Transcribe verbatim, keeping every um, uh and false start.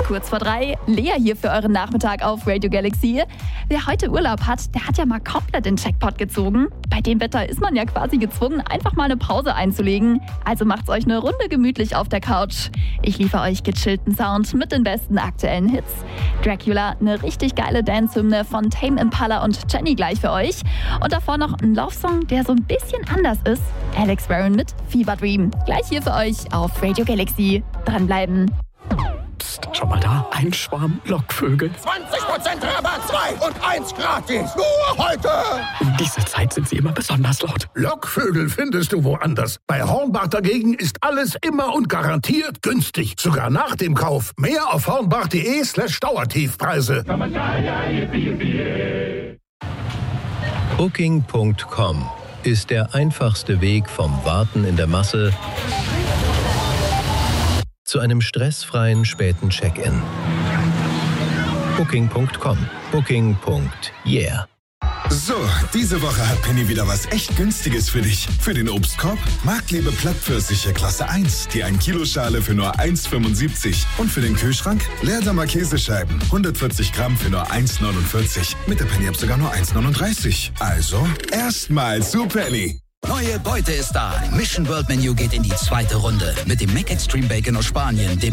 kurz vor drei. Lea hier für euren Nachmittag auf Radio Galaxy. Wer heute Urlaub hat, der hat ja mal komplett den Jackpot gezogen. Bei dem Wetter ist man ja quasi gezwungen, einfach mal eine Pause einzulegen. Also macht's euch eine Runde gemütlich auf der Couch. Ich liefere euch gechillten Sound mit den besten aktuellen Hits. Dracula, eine richtig geile Dance-Hymne von Tame Impala und Jenny gleich für euch. Und davor noch ein Love-Song, der so ein bisschen anders ist. Alex Warren mit Fever Dream. Gleich hier für euch auf Radio Galaxy. Dranbleiben. Psst, schau mal da. Ein Schwarm Lockvögel. zwanzig Prozent Rabatt, zwei und eins gratis. Nur heute. Um diese Zeit sind sie immer besonders laut. Lockvögel findest du woanders. Bei Hornbach dagegen ist alles immer und garantiert günstig. Sogar nach dem Kauf. Mehr auf hornbach.de slash Dauertiefpreise. Booking Punkt com ist der einfachste Weg vom Warten in der Masse zu einem stressfreien späten Check-in. Booking Punkt com. Booking. Yeah. So, diese Woche hat Penny wieder was echt Günstiges für dich. Für den Obstkorb Marktliebe Plattpfirsiche Klasse eins, die ein Kilo Schale für nur eins fünfundsiebzig. Und für den Kühlschrank Leerdamer Käsescheiben, hundertvierzig Gramm für nur eins neunundvierzig. Mit der Penny-App sogar nur eins neununddreißig. Also, erstmal zu Penny. Neue Beute ist da. Mission World Menu geht in die zweite Runde. Mit dem Mac Extreme Bacon aus Spanien, dem